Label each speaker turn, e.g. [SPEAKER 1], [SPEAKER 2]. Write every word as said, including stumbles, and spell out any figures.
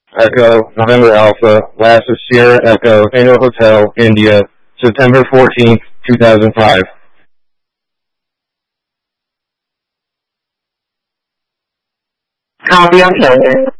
[SPEAKER 1] Echo, November Alpha, last of Sierra Echo, Tango Hotel, India, September fourteenth, two thousand five.
[SPEAKER 2] Copy on Canada.